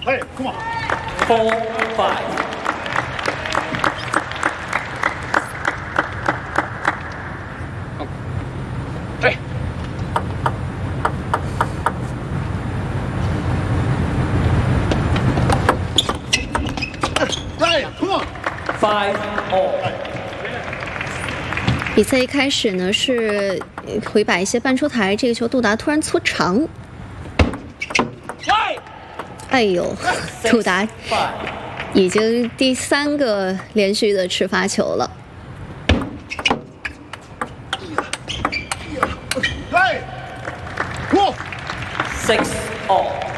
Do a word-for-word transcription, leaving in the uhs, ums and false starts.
Hey, come on. Four, five. Hey. Right, come on. Five all. 比赛一开始呢是回摆一些半出台，这个球杜达突然搓长，哎呦，杜达已经第三个连续的吃发球了。 Right. Whoa. Six all.